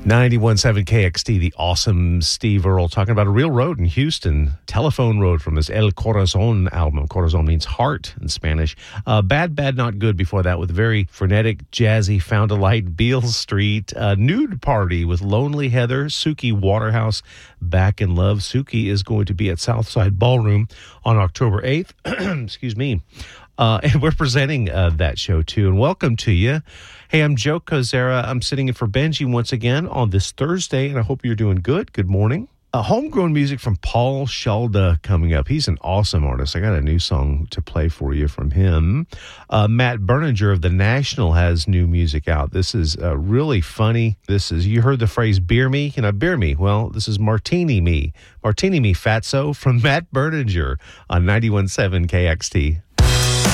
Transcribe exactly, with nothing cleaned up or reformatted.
ninety-one point seven K X T, the awesome Steve Earle, talking about a real road in Houston, Telephone Road from his El Corazon album. Corazon means heart in Spanish. Uh, Bad, Bad, Not Good before that with very frenetic, jazzy, Found a Light, Beale Street, uh, Nude Party with Lonely Heather, Suki Waterhouse, Back in Love. Suki is going to be at Southside Ballroom on October eighth. Excuse me. Uh, and we're presenting uh, that show, too. And welcome to you. Hey, I'm Joe Kozera. I'm sitting in for Benji once again on this Thursday, and I hope you're doing good. Good morning. Uh, homegrown music from Paul Shalda coming up. He's an awesome artist. I got a new song to play for you from him. Uh, Matt Berninger of The National has new music out. This is uh, really funny. This is, you heard the phrase beer me? You know, beer me. Well, this is Martini Me. Martini Me Fatso from Matt Berninger on ninety-one point seven K X T.